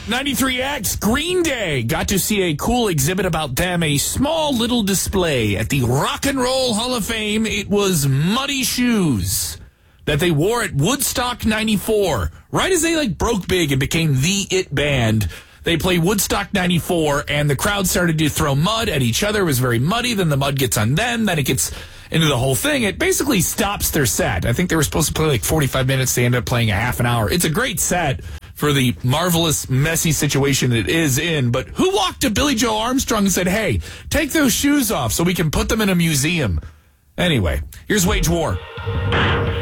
93X, Green Day. Got to see a cool exhibit about them, a small little display at the Rock and Roll Hall of Fame. It was muddy shoes that they wore at Woodstock 94. Right as they broke big and became the it band, they played Woodstock 94, and the crowd started to throw mud at each other. It was very muddy. Then the mud gets on them. Then it gets into the whole thing. It basically stops their set. I think they were supposed to play 45 minutes. They ended up playing a half an hour. It's a great set for the marvelous, messy situation it is in. But who walked to Billy Joe Armstrong and said, hey, take those shoes off so we can put them in a museum? Anyway, here's Wage War.